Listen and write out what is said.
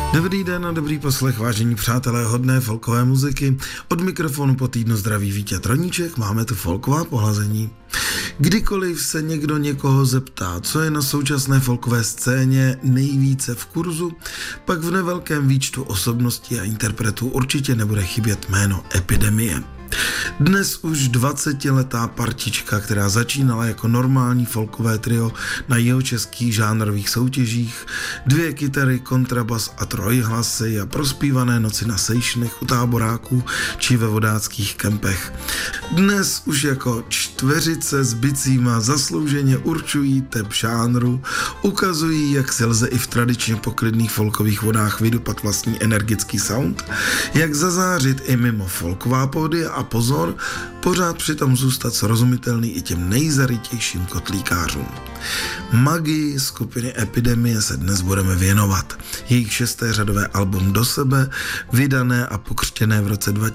Dobrý den a dobrý poslech, vážení přátelé hodné folkové muziky. Od mikrofonu po týdnu zdraví Vítě Troníček, máme tu folková pohlazení. Kdykoliv se někdo někoho zeptá, co je na současné folkové scéně nejvíce v kurzu, pak v nevelkém výčtu osobností a interpretů určitě nebude chybět jméno Epidemie. Dnes už 20letá partička, která začínala jako normální folkové trio na jihočeských žánrových soutěžích, 2 kytary, kontrabas a trojhlasy a prospívané noci na sejšnech u táboráků či ve vodáckých kempech. Dnes už jako čtveřice s bicíma zaslouženě určují typ žánru, ukazují, jak se lze i v tradičně poklidných folkových vodách vydupat vlastní energický sound, jak zazářit i mimo folková pódia a pozor, pořád přitom zůstat srozumitelný i těm nejzarytějším kotlíkářům. Magii skupiny Epidemie se dnes budeme věnovat. Jejich 6. řadové album Do sebe, vydané a pokřtěné v roce 2000,